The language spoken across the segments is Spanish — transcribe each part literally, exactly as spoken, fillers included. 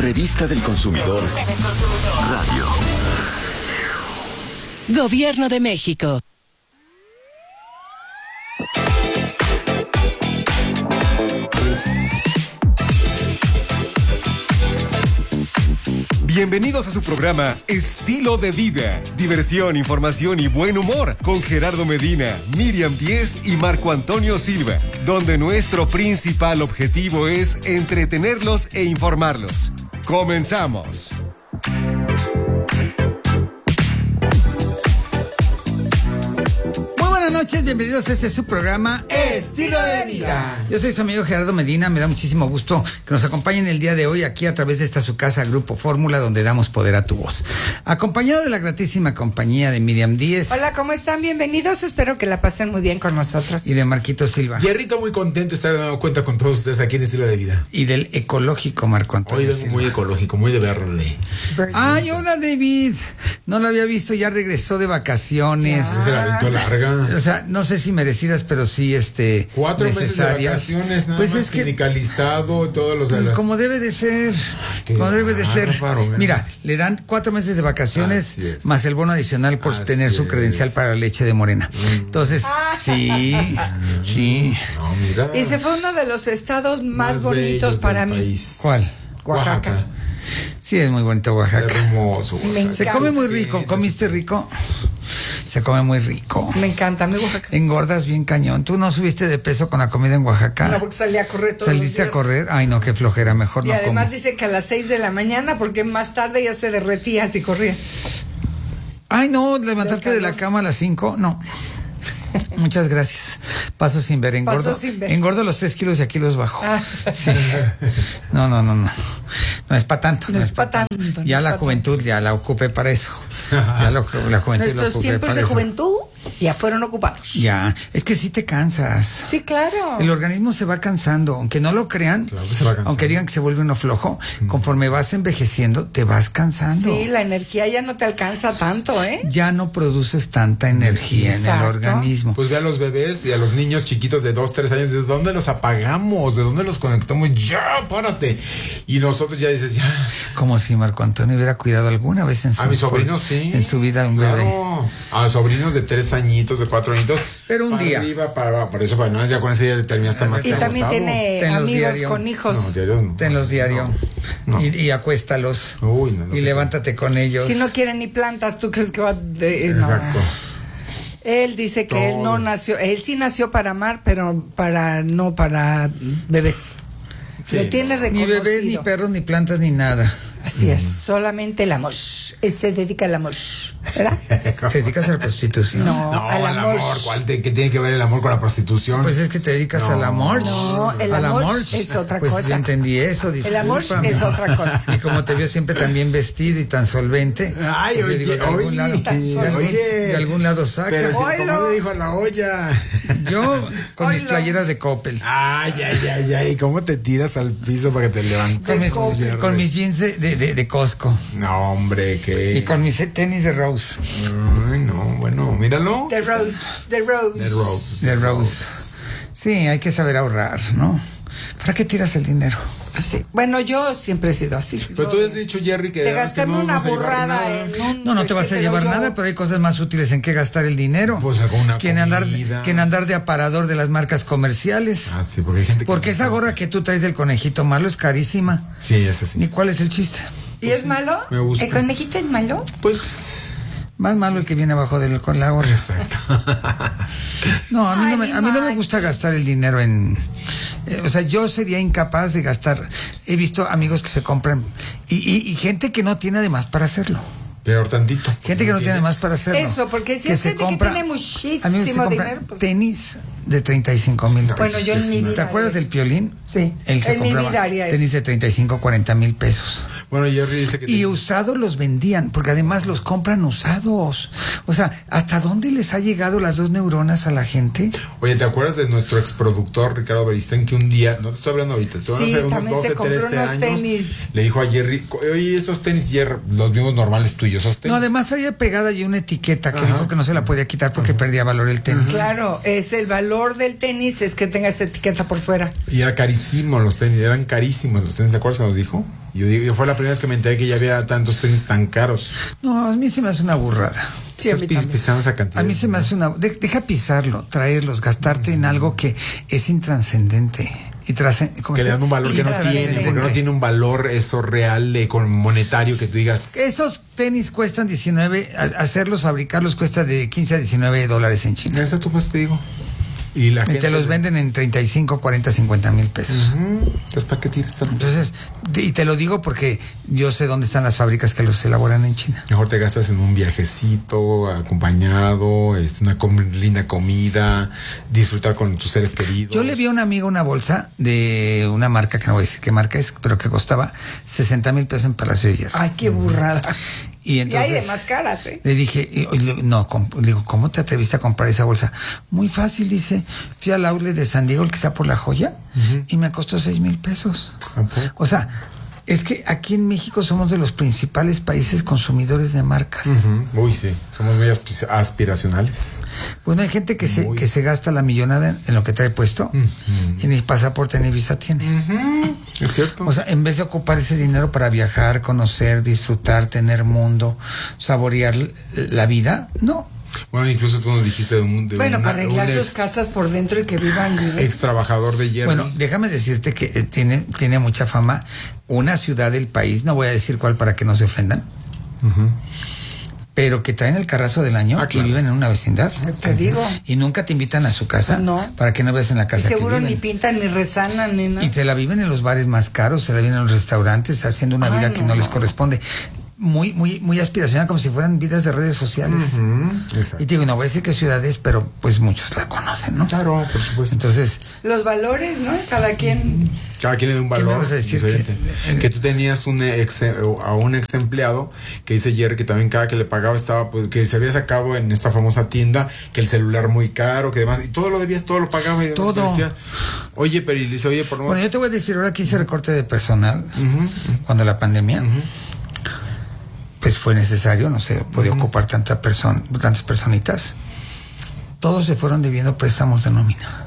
Revista del Consumidor Radio. Gobierno de México. Bienvenidos a su programa Estilo de Vida, diversión, información y buen humor con Gerardo Medina, Miriam Díez y Marco Antonio Silva, donde nuestro principal objetivo es entretenerlos e informarlos. ¡Comenzamos! Buenas noches, bienvenidos a este su programa Estilo de Vida. Yo soy su amigo Gerardo Medina, me da muchísimo gusto que nos acompañen el día de hoy aquí a través de esta su casa Grupo Fórmula, donde damos poder a tu voz. Acompañado de la gratísima compañía de Miriam Díez. Hola, ¿cómo están? Bienvenidos, espero que la pasen muy bien con nosotros. Y de Marquito Silva. Jerrito, muy contento de estar dando cuenta con todos ustedes aquí en Estilo de Vida. Y del ecológico Marco Antonio Hoy Silva. muy ecológico, muy de verle. Ay, hola David, no lo había visto, ya regresó de vacaciones. Se la aventó larga. O sea, no sé si merecidas, pero sí este Cuatro necesarias. meses de vacaciones, nada pues más es que, sindicalizado, todos los de la... como debe de ser, Qué como debe de ser. bárbaro, ¿verdad? Mira, le dan cuatro meses de vacaciones más el bono adicional por Así tener su credencial es. para la leche de Morena. Entonces, sí, sí. No, mira. Y se fue uno de los estados más, Más bonitos bellos para del mí. país. ¿Cuál? Oaxaca. Sí, es muy bonito Oaxaca. Hermoso. Me Oaxaca. Se come muy rico, ¿comiste rico? Se come muy rico. Me encanta mi Oaxaca. Engordas bien cañón. ¿Tú no subiste de peso con la comida en Oaxaca? No, porque salí a correr todos los ¿Saliste días. a correr? Ay, no, qué flojera, mejor Y no además como. dice que a las seis de la mañana, porque más tarde ya se derretía si corría. Ay, no, levantarte de la cama a las cinco, no. Muchas gracias. Paso sin ver, engordo. Paso sin ver. Engordo los tres kilos y aquí los bajo. Ah. Sí. No, no, no, no. No es para tanto. No es pa' tanto, no Ya es la pa' juventud ya la ocupé para eso. Ya lo- la juventud la Nuestros ocupé tiempos para de eso. juventud ya fueron ocupados. Ya, es que sí te cansas. Sí, claro. El organismo se va cansando, aunque no lo crean, Claro que se va cansando. aunque digan que se vuelve uno flojo, conforme vas envejeciendo, te vas cansando. Sí, la energía ya no te alcanza tanto, ¿eh? Ya no produces tanta energía en el Exacto. organismo. Pues ve a los bebés y a los niños chiquitos de dos, tres años, ¿de dónde los apagamos? ¿De dónde los conectamos? Ya, párate. Y nosotros ya dices, ya. Como si Marco Antonio hubiera cuidado alguna vez en su A mis sobrinos sí. en su vida un bebé. Claro. A sobrinos de tres añitos, de cuatro añitos. Pero un para día. Arriba, para abajo. Por eso, para no, ya con ese día terminaste más Y que también agotado. tiene Tenlos amigos diario. con hijos. No, diario no. Tenlos diario No. y, y acuéstalos. Uy, no, no y te- levántate con ellos. Si no quieren ni plantas, ¿tú crees que va de, eh, no. Exacto. Él dice que él no Todo. nació, él sí nació para amar, pero para no para bebés. Sí, Lo tiene no. Ni reconocido. bebés, ni perros, ni plantas, ni nada. Así es, solamente el amor. Él se dedica al amor, ¿verdad? ¿Te dedicas a la prostitución? No, No, al el amor. amor. ¿Cuál te- ¿Qué tiene que ver el amor con la prostitución? Pues es que te dedicas No. al amor. No, el Al amor es otra pues cosa. yo entendí eso, El amor discúlpame. es otra cosa. Y como te veo siempre tan bien vestido y tan solvente. Ay, pues yo oye, digo, de algún oye, lado, tan de algún, oye. de algún lado sacas. Pero si, Oilo. ¿cómo le dijo a la olla? Yo con mis Oilo. playeras de Coppel. Ay, ay, ay, ay. ¿Cómo te tiras al piso para que te levantes? Con mis, Coppel. con mis jeans de, de, de, de Costco. No, hombre, ¿qué? Y con mis tenis de Rose. Ay, no, bueno, míralo. The Rose, The Rose. The Rose. De Rose. Sí, hay que saber ahorrar, ¿no? ¿Para qué tiras el dinero? Así. Bueno, yo siempre he sido así. Pero Yo- tú has dicho, Jerry, que, de que gastarme no una vas a llevar burrada nada. en un No, no te vas a este, llevar pero yo- nada, pero hay cosas más útiles en que gastar el dinero. Pues, con una que en andar, comida. que en andar de aparador de las marcas comerciales. Ah, sí, porque hay gente que... Porque esa gorra que tú traes del conejito malo es carísima. Sí, es así. ¿Y cuál es el chiste? ¿Y es malo? me gusta. ¿El conejito es malo? Pues... Más malo el que viene abajo del con la gorra. Exacto. No, a mí, Ay, no me, mi a mí no me Mike. gusta gastar el dinero en... eh, o sea, yo sería incapaz de gastar... He visto amigos que se compran... Y, y, y gente que no tiene además para hacerlo. Peor tantito. Gente que no tiene más para hacerlo. Eso, porque si es gente que tiene muchísimo a mí se compra dinero, pues- tenis de treinta y cinco mil pesos. Bueno, yo en mi vida ¿Te acuerdas haría del Piolín? Sí, Él se en mi compraba vida haría eso. tenis de treinta y cinco, cuarenta mil pesos. Bueno, Jerry dice que... Y te- usados los vendían, porque además los compran usados. O sea, ¿hasta dónde les ha llegado las dos neuronas a la gente? Oye, ¿te acuerdas de nuestro exproductor Ricardo Beristén que un día, no te estoy hablando ahorita, te estoy Sí, hablando de también unos se doce, compró trece unos años, tenis. le dijo a Jerry, oye, estos tenis, Jerry, los vimos normales tuyos, esos tenis. No, además había pegada allí una etiqueta que Ajá. dijo que no se la podía quitar porque perdía valor el tenis. Claro, es el valor color del tenis es que tenga esa etiqueta por fuera. Y era carísimo los tenis, eran carísimos los tenis, ¿te acuerdas que nos dijo? Y yo digo, fue la primera vez que me enteré que ya había tantos tenis tan caros. No, a mí se me hace una burrada. Sí, a mí Estás también. pisando esa cantidad. A mí se me hace una... de- deja pisarlo, traerlos, gastarte en algo que es intranscendente. Y trascen- ¿cómo Que se le dan un llama? valor que no tiene, Intrascendente. porque no tiene un valor eso real de, con monetario que tú digas. Esos tenis cuestan diecinueve, a- hacerlos, fabricarlos cuesta de quince a diecinueve dólares en China. Eso tú pues te digo. Y la Y gente te los venden en treinta y cinco, cuarenta, cincuenta mil pesos. Ujú. Entonces, ¿para qué tiras tanto? Entonces, de- y te lo digo porque yo sé dónde están las fábricas que los elaboran en China. Mejor te gastas en un viajecito acompañado, este, una com- linda comida, disfrutar con tus seres queridos. Yo le vi a un amigo una bolsa de una marca, que no voy a decir qué marca es, pero que costaba sesenta mil pesos en Palacio de Hierro. Ay, qué burrada. Y entonces y hay de más caras, ¿eh? le dije, y- y le- no, com- le digo, ¿cómo te atreviste a comprar esa bolsa? Muy fácil, dice. Fui al outlet de San Diego, el que está por La Joya, y me costó seis mil pesos. ¿A poco? O sea, es que aquí en México somos de los principales países consumidores de marcas. Ujú. Uy, sí, somos muy aspi- aspiracionales. Bueno, hay gente que se, Muy. que se gasta la millonada en, en lo que trae puesto y ni pasaporte ni visa tiene. Es cierto. O sea, en vez de ocupar ese dinero para viajar, conocer, disfrutar, tener mundo, saborear l- la vida, no. Bueno, incluso tú nos dijiste de un, de Bueno, una- para arreglar un sus ex, casas por dentro y que vivan bien. ex trabajador de hierro. Bueno, déjame decirte que eh, tiene, tiene mucha fama una ciudad del país, no voy a decir cuál para que no se ofendan, pero que traen el carrazo del año Ah, claro. y viven en una vecindad. Te digo. Y nunca te invitan a su casa No. para que no veas en la Y casa que seguro ni viven. pintan, ni resanan, ni nada. Y se la viven en los bares más caros, se la viven en los restaurantes, haciendo una Ay, vida que no, no les no. corresponde. Muy, muy, muy aspiracional, como si fueran vidas de redes sociales. Exacto. Y te digo, no voy a decir qué ciudad es, pero pues muchos la conocen, ¿no? Claro, por supuesto. Entonces, Los valores, ¿no? Cada quien. Cada quien le da un ¿Qué me valor vas a decir? diferente. Que- Que, tú tenías un ex, a un ex empleado que dice Jerry que también cada que le pagaba estaba, pues, que se había sacado en esta famosa tienda, que el celular muy caro, que demás, y todo lo debía, todo lo pagaba y demás. Todo. Que decía, oye, pero y le dice, oye, por lo bueno, menos. yo te voy a decir, ahora que hice recorte de personal, cuando la pandemia, pues fue necesario, no sé, podía ocupar tanta persona, tantas personitas. Todos se fueron debiendo préstamos de nómina.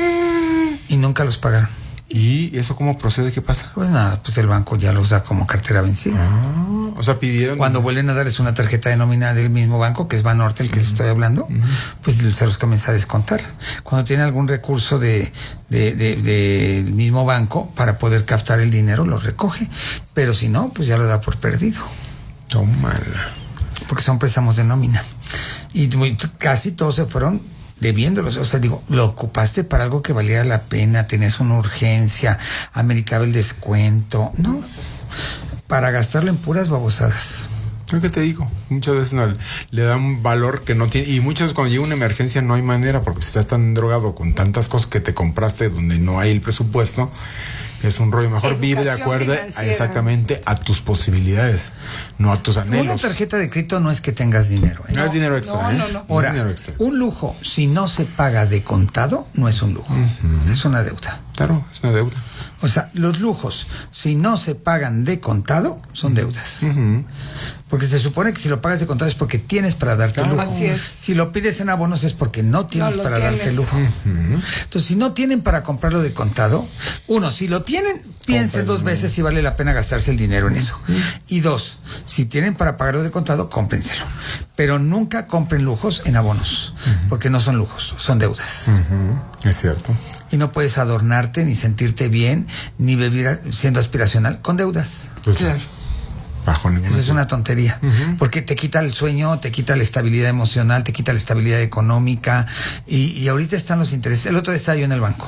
Y nunca los pagaron. ¿Y eso cómo procede? ¿Qué pasa? Pues nada, pues el banco ya los da como cartera vencida. Ah, o sea, pidieron. Cuando vuelven a darles una tarjeta de nómina del mismo banco, que es Banorte, el que les estoy hablando, pues se los comienza a descontar. Cuando tiene algún recurso de, de, de, del mismo banco para poder captar el dinero, lo recoge. Pero si no, pues ya lo da por perdido. Tómala. Porque son préstamos de nómina. Y muy- casi todos se fueron debiéndolos. O sea, digo, lo ocupaste para algo que valiera la pena, tenías una urgencia, ameritaba el descuento. No, para gastarlo en puras babosadas. Lo que te digo, muchas veces no, le dan valor que no tiene, y muchas veces cuando llega una emergencia no hay manera, porque si estás tan drogado con tantas cosas que te compraste donde no hay el presupuesto, es un rollo. Mejor vive de Educación acuerdo a- financiera. exactamente a tus posibilidades, no a tus anhelos. Una tarjeta de crédito no es que tengas dinero. ¿eh? No es dinero extra, no, ¿eh? no, no. es Ahora, dinero extra. un lujo, si no se paga de contado, no es un lujo, es una deuda. Claro, es una deuda. O sea, los lujos, si no se pagan de contado, son deudas. Porque se supone que si lo pagas de contado es porque tienes para darte el lujo. Así es. Si lo pides en abonos es porque no tienes No lo para darte tienes. el lujo. Entonces, si no tienen para comprarlo de contado, uno, si lo tienen, piensen dos veces si vale la pena gastarse el dinero en eso. Y dos, si tienen para pagarlo de contado, cómprenselo. Pero nunca compren lujos en abonos, porque no son lujos, son deudas. Ujú, es cierto. Y no puedes adornarte, ni sentirte bien, ni vivir a- siendo aspiracional con deudas. Pues, Claro. bajo ninguna. Eso es una tontería, porque te quita el sueño, te quita la estabilidad emocional, te quita la estabilidad económica, y, y ahorita están los intereses. El otro día estaba yo en el banco,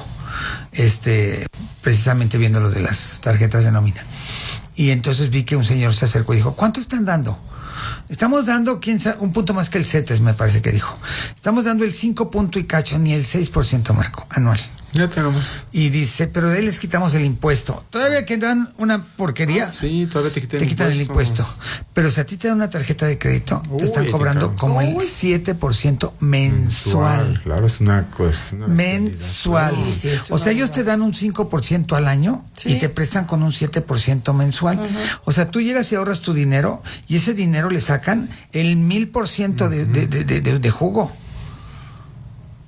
este, precisamente viendo lo de las tarjetas de nómina, y entonces vi que un señor se acercó y dijo, ¿cuánto están dando? Estamos dando, quién sabe, un punto más que el CETES, me parece que dijo. Estamos dando el cinco punto y cacho, ni el seis por ciento, Marco, anual. Ya tenemos. Y dice, pero de él les quitamos el impuesto. Todavía que dan una porquería, Sí, todavía te quitan te quitan el impuesto. Pero si a ti te dan una tarjeta de crédito, Uy, te están te cobrando cago. como el Uy. siete por ciento mensual. Claro, es una cosa. una bestialidad. Mensual. Sí, sí, es O sea, una ellos te dan un cinco por ciento al año Sí. y te prestan con un siete por ciento mensual. O sea, tú llegas y ahorras tu dinero y ese dinero le sacan el mil por ciento de, de, de, de, de jugo.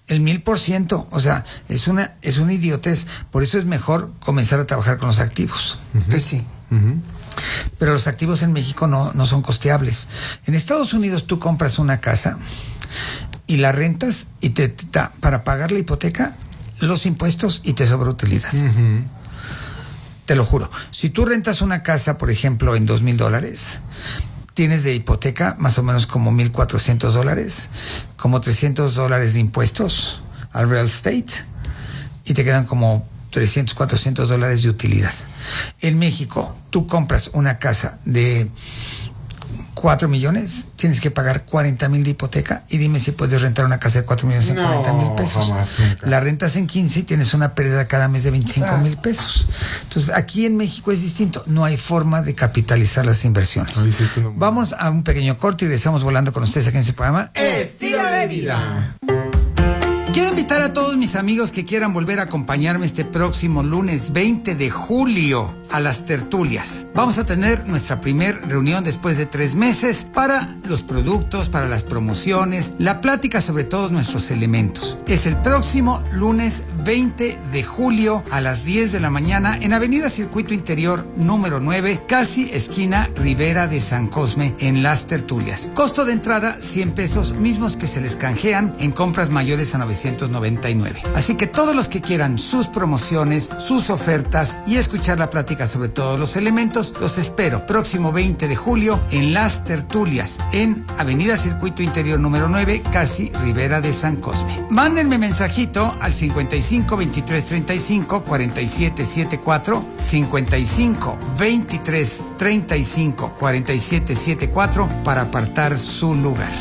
El mil por ciento, o sea, es una, es una idiotez. Por eso es mejor comenzar a trabajar con los activos. Uh-huh. Pues sí. Uh-huh. Pero los activos en México no, no son costeables. En Estados Unidos tú compras una casa y la rentas y te, te da para pagar la hipoteca, los impuestos y te sobra utilidad. Uh-huh. Te lo juro. Si tú rentas una casa, por ejemplo, en dos mil dólares, tienes de hipoteca más o menos como mil cuatrocientos dólares, como trescientos dólares de impuestos al real estate y te quedan como trescientos, cuatrocientos dólares de utilidad. En México, tú compras una casa de cuatro millones, tienes que pagar cuarenta mil de hipoteca y dime si puedes rentar una casa de cuatro millones en no, cuarenta mil pesos. Jamás, la rentas en quince y tienes una pérdida cada mes de veinticinco mil pesos. Entonces, aquí en México es distinto. No hay forma de capitalizar las inversiones. No, Vamos a un pequeño corte y regresamos volando con ustedes aquí en ese programa Estilo de Vida. Quiero invitar a todos mis amigos que quieran volver a acompañarme este próximo lunes veinte de julio a las tertulias. Vamos a tener nuestra primer reunión después de tres meses para los productos, para las promociones, la plática sobre todos nuestros elementos. Es el próximo lunes veinte de julio a las diez de la mañana en Avenida Circuito Interior número nueve, casi esquina Rivera de San Cosme, en las tertulias. Costo de entrada cien pesos, mismos que se les canjean en compras mayores a novecientos noventa y nueve. Así que todos los que quieran sus promociones, sus ofertas y escuchar la plática sobre todos los elementos, los espero próximo veinte de julio en las tertulias en Avenida Circuito Interior número nueve, casi Rivera de San Cosme. Mándenme mensajito al cincuenta y cinco, veintitrés, treinta y cinco, cuarenta y siete setenta y cuatro, cincuenta y cinco, veintitrés, treinta y cinco, cuarenta y siete setenta y cuatro para apartar su lugar.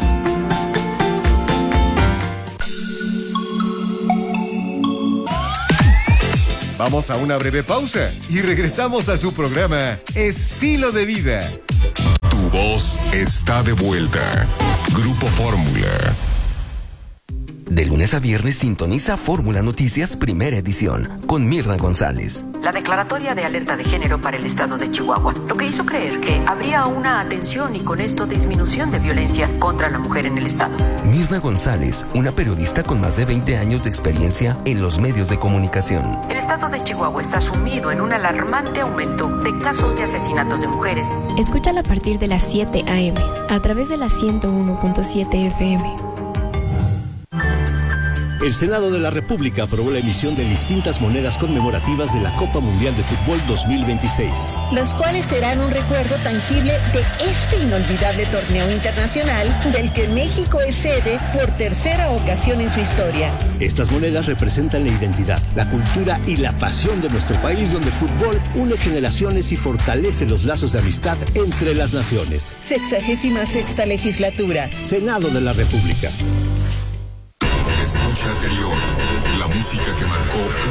Vamos a una breve pausa y regresamos a su programa Estilo de Vida. Tu voz está de vuelta. Grupo Fórmula. De lunes a viernes sintoniza Fórmula Noticias Primera Edición con Mirna González. La declaratoria de alerta de género para el estado de Chihuahua, lo que hizo creer que habría una atención y con esto disminución de violencia contra la mujer en el estado. Mirna González, una periodista con más de veinte años de experiencia en los medios de comunicación. El estado de Chihuahua está sumido en un alarmante aumento de casos de asesinatos de mujeres. Escúchala a partir de las siete a eme a través de la ciento uno punto siete efe eme. El Senado de la República aprobó la emisión de distintas monedas conmemorativas de la Copa Mundial de Fútbol dos mil veintiséis. Las cuales serán un recuerdo tangible de este inolvidable torneo internacional del que México es sede por tercera ocasión en su historia. Estas monedas representan la identidad, la cultura y la pasión de nuestro país, donde el fútbol une generaciones y fortalece los lazos de amistad entre las naciones. Sexagésima sexta legislatura. Senado de la República. Escucha anterior, la música que marcó